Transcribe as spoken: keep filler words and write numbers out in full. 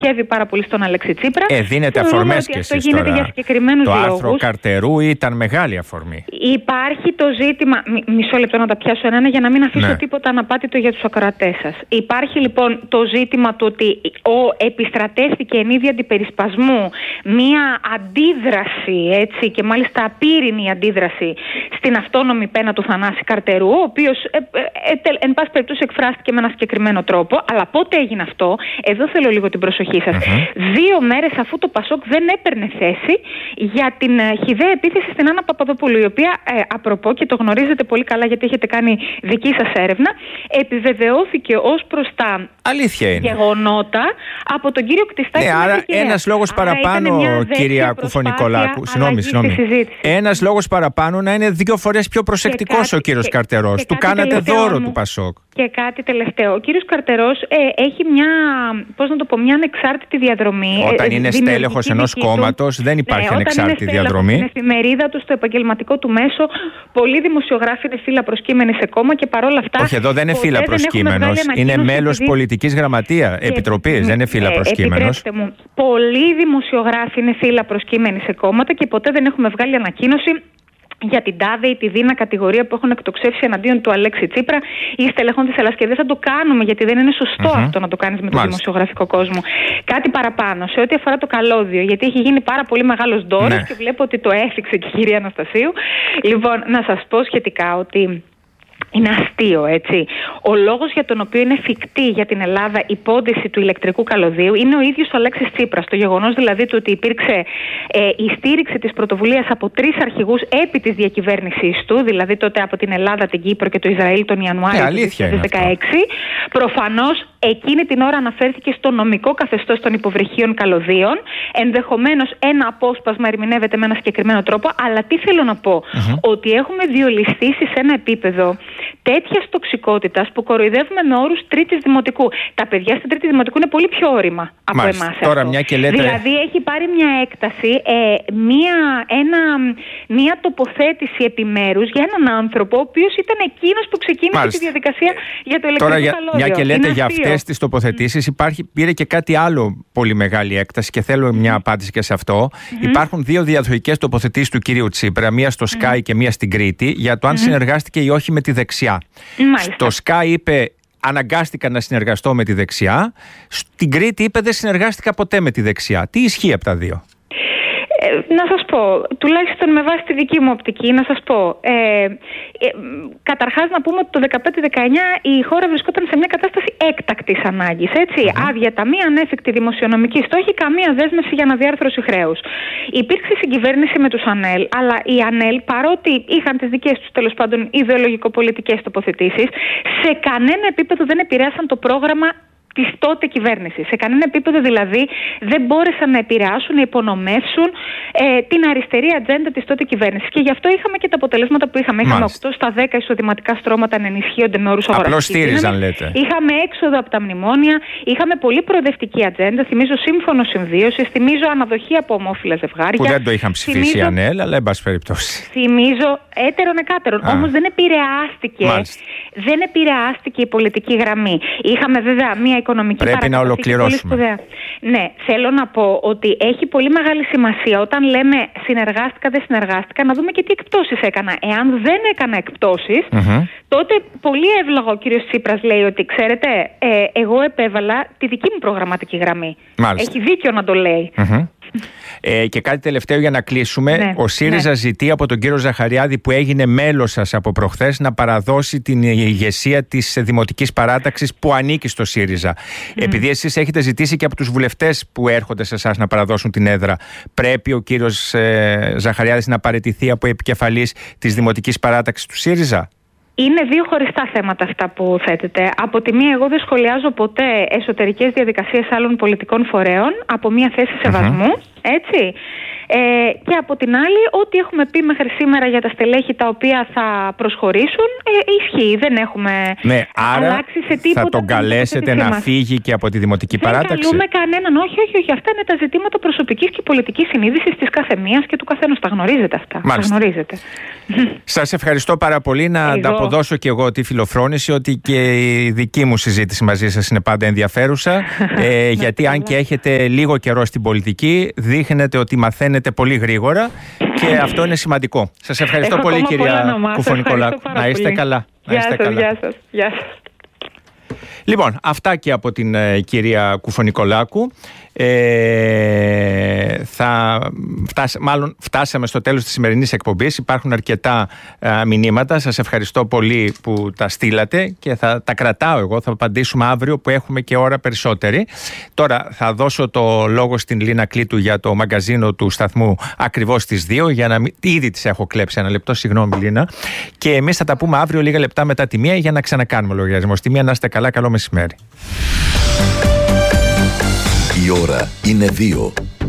στοχεύει πάρα πολύ στον Αλέξη Τσίπρα. Ε, δίνετε αφορμές και εσείς τώρα. τώρα. Για συγκεκριμένους το λόγους. άρθρο Καρτερού ήταν μεγάλη αφορμή. Υπάρχει το ζήτημα. Μισό λεπτό να τα πιάσω ένα για να μην αφήσω ναι. τίποτα αναπάτητο για τους ακροατές σας. Υπάρχει λοιπόν το ζήτημα του ότι ο, επιστρατεύτηκε εν είδη αντιπερισπασμού μία αντίδραση, έτσι, και μάλιστα απείρινη αντίδραση στην αυτόνομη πένα του Θανάση Καρτερού, ο οποίος ε, ε, ε, εν πάση περιπτώσει εκφράστηκε με ένα συγκεκριμένο τρόπο. Αλλά πότε έγινε αυτό? Εδώ θέλω λίγο την προσοχή σας. Mm-hmm. Δύο μέρες αφού το Πασόκ δεν έπαιρνε θέση για την ε, χυδαία επίθεση στην Άννα Παπαδοπούλου, η οποία, ε, απροπό, και το γνωρίζετε πολύ καλά γιατί έχετε κάνει δική σας έρευνα, επιβεβαιώθηκε ως προς τα γεγονότα από τον κύριο Κτιστάκη. Ναι, άρα ένας λόγος παραπάνω, κυρία Κουφωνικολάκου. Συγγνώμη, συγγνώμη. Ένας λόγος παραπάνω να είναι δύο φορές πιο προσεκτικός ο κύριος Καρτερός. Του κάνατε δώρο του Πασόκ. Και κάτι τελευταίο. Ο κύριος Καρτερός ε, έχει μια, πώς να το πω, μια ανεξάρτητη διαδρομή. Όταν ε, είναι στέλεχος ενός κόμματος δεν υπάρχει ναι, ανεξάρτητη είναι διαδρομή. Στην εφημερίδα του, στο επαγγελματικό του μέσο, πολλοί δημοσιογράφοι είναι φύλλα προσκύμενοι σε κόμμα και παρόλα αυτά. Όχι, εδώ δεν είναι φύλλα προσκύμενος. Είναι μέλος επειδή... πολιτικής γραμματεία επιτροπής. Δεν είναι φύλλα προσκύμενος. Επιτρέψτε μου, πολλοί δημοσιογράφοι είναι φύλλα προσκύμενοι σε κόμματα και ποτέ δεν έχουμε βγάλει ανακοίνωση για την τάδε ή τη δίνα κατηγορία που έχουν εκτοξεύσει εναντίον του Αλέξη Τσίπρα ή στελεχών της Ελλάδας. Και δεν θα το κάνουμε, γιατί δεν είναι σωστό mm-hmm. αυτό να το κάνεις με τον δημοσιογραφικό κόσμο. Κάτι παραπάνω σε ό,τι αφορά το καλώδιο, γιατί έχει γίνει πάρα πολύ μεγάλος ντόρος ναι. και βλέπω ότι το έφυξε και η κυρία Αναστασίου. Λοιπόν, να σας πω σχετικά ότι είναι αστείο, έτσι. Ο λόγος για τον οποίο είναι εφικτή για την Ελλάδα η πόντιση του ηλεκτρικού καλωδίου είναι ο ίδιος ο Αλέξης Τσίπρας. Το γεγονός δηλαδή του ότι υπήρξε ε, η στήριξη της πρωτοβουλίας από τρεις αρχηγούς επί της διακυβέρνησής του, δηλαδή τότε από την Ελλάδα, την Κύπρο και το Ισραήλ τον Ιανουάριο του δύο χιλιάδες δεκαέξι. Προφανώς εκείνη την ώρα αναφέρθηκε στο νομικό καθεστώς των υποβρυχίων καλωδίων. Ενδεχομένως ένα απόσπασμα ερμηνεύεται με ένα συγκεκριμένο τρόπο, αλλά τι θέλω να πω, mm-hmm. ότι έχουμε διολυστήσει σε ένα επίπεδο τέτοιας τοξικότητας που κοροϊδεύουμε με όρους τρίτης δημοτικού. Τα παιδιά στην τρίτη δημοτικού είναι πολύ πιο όρημα από εμάς. Τώρα μια και λέτε... Δηλαδή έχει πάρει μια έκταση, ε, μια, ένα, μια τοποθέτηση επιμέρους για έναν άνθρωπο ο οποίος ήταν εκείνος που ξεκίνησε Μάλιστα. τη διαδικασία για το ηλεκτρικό Τώρα, καλώδιο. Μια και λέτε είναι για αστείο. αυτές τις τοποθετήσεις, υπάρχει, πήρε και κάτι άλλο πολύ μεγάλη έκταση και θέλω μια απάντηση και σε αυτό. Mm-hmm. Υπάρχουν δύο διαδοχικές τοποθετήσεις του κυρίου Τσίπρα, μία στο Sky mm-hmm. και μία στην Κρήτη, για το αν mm-hmm. συνεργάστηκε ή όχι με τη δεξιά. Μάλιστα. Στο Sky είπε αναγκάστηκα να συνεργαστώ με τη δεξιά. Στην Κρήτη είπε δεν συνεργάστηκα ποτέ με τη δεξιά. Τι ισχύει από τα δύο? Ε, να σας πω, τουλάχιστον με βάση τη δική μου οπτική, να σας πω. Ε, ε, καταρχάς να πούμε ότι το δεκαπέντε δεκαεννιά η χώρα βρισκόταν σε μια κατάσταση έκτακτης ανάγκης. Έτσι, mm-hmm. άδεια ταμεία, ανέφικτη δημοσιονομική στόχη, καμία δέσμευση για αναδιάρθρωση χρέους. Υπήρξε συγκυβέρνηση με τους ΑΝΕΛ, αλλά οι ΑΝΕΛ, παρότι είχαν τις δικές τους τέλος πάντων ιδεολογικο-πολιτικές τοποθετήσεις, σε κανένα επίπεδο δεν επηρέασαν το πρόγραμμα της τότε κυβέρνησης. Σε κανένα επίπεδο δηλαδή δεν μπόρεσαν να επηρεάσουν, να υπονομεύσουν ε, την αριστερή ατζέντα της τότε κυβέρνησης. Και γι' αυτό είχαμε και τα αποτελέσματα που είχαμε. Είχαμε Μάλιστα. οκτώ στα δέκα εισοδηματικά στρώματα να ενισχύονται με όρους αγοραστικής. Απλώς στήριζαν, λέτε. Είχαμε έξοδο από τα μνημόνια, είχαμε πολύ προοδευτική ατζέντα. Θυμίζω σύμφωνο συμβίωσης, θυμίζω αναδοχή από ομόφυλα ζευγάρια. Που δεν το είχαν ψηφίσει οι ΑΝΕΛ, αλλά εν πάση περιπτώσει. Θυμίζω έτερον εκάτερον. Όμως δεν επηρεάστηκε. Μάλιστα. Δεν επηρεάστηκε η πολιτική γραμμή. Είχαμε βέβαια μια οικονομική Πρέπει να ολοκληρώσουμε. Ναι, θέλω να πω ότι έχει πολύ μεγάλη σημασία όταν λέμε συνεργάστηκα, δεν συνεργάστηκα, να δούμε και τι εκπτώσεις έκανα. Εάν δεν έκανα εκπτώσεις, mm-hmm. τότε πολύ εύλογα ο κύριος Τσίπρας λέει ότι ξέρετε, ε, εγώ επέβαλα τη δική μου προγραμματική γραμμή. Μάλιστα. Έχει δίκιο να το λέει. Mm-hmm. Ε, και κάτι τελευταίο για να κλείσουμε. Ναι, ο ΣΥΡΙΖΑ ναι. ζητεί από τον κύριο Ζαχαριάδη, που έγινε μέλος σας από προχθές, να παραδώσει την ηγεσία της Δημοτικής Παράταξης που ανήκει στο ΣΥΡΙΖΑ. Mm. Επειδή εσείς έχετε ζητήσει και από τους βουλευτές που έρχονται σε εσάς να παραδώσουν την έδρα, πρέπει ο κύριος ε, Ζαχαριάδης να παραιτηθεί από επικεφαλής της Δημοτικής Παράταξης του ΣΥΡΙΖΑ? Είναι δύο χωριστά θέματα αυτά που θέτετε. Από τη μία, εγώ δεν σχολιάζω ποτέ εσωτερικές διαδικασίες άλλων πολιτικών φορέων από μία θέση σεβασμού. Mm-hmm. Έτσι. Ε, και από την άλλη, ό,τι έχουμε πει μέχρι σήμερα για τα στελέχη τα οποία θα προσχωρήσουν, ε, ισχύει. Δεν έχουμε ναι, άρα αλλάξει σε τίποτα. Θα τον καλέσετε να μας. φύγει και από τη Δημοτική δεν Παράταξη? Δεν καλούμε κανέναν, όχι, όχι, όχι. Αυτά είναι τα ζητήματα προσωπικής και πολιτικής συνείδησης της καθεμίας και του καθενός. Τα γνωρίζετε αυτά. Τα γνωρίζετε. Σας ευχαριστώ πάρα πολύ. Να εγώ. ανταποδώσω και εγώ τη φιλοφρόνηση ότι και η δική μου συζήτηση μαζί σας είναι πάντα ενδιαφέρουσα. ε, γιατί αν και έχετε λίγο καιρό στην πολιτική, δείχνετε ότι μαθαίνετε πολύ γρήγορα και αυτό είναι σημαντικό. Σας ευχαριστώ Έχω πολύ, κυρία Κουφωνικολάκου. Να είστε πολύ. καλά. Να είστε γεια σας, καλά. Γεια σας, γεια σας. Λοιπόν, αυτά και από την ε, κυρία Κουφωνικολάκου. Ε, θα φτάσα, μάλλον φτάσαμε στο τέλος της σημερινής εκπομπής. Υπάρχουν αρκετά ε, μηνύματα. Σας ευχαριστώ πολύ που τα στείλατε και θα τα κρατάω εγώ. Θα απαντήσουμε αύριο που έχουμε και ώρα περισσότερη. Τώρα θα δώσω το λόγο στην Λίνα Κλήτου για το μαγκαζίνο του σταθμού ακριβώς στις δύο, για να μην... Ήδη τις έχω κλέψει ένα λεπτό, συγγνώμη Λίνα. Και εμείς θα τα πούμε αύριο λίγα λεπτά μετά τη μία για να ξανακάνουμε λογαριασμό. Στη μία να είστε καλά, καλό μεσημέρι. Η ώρα είναι δύο.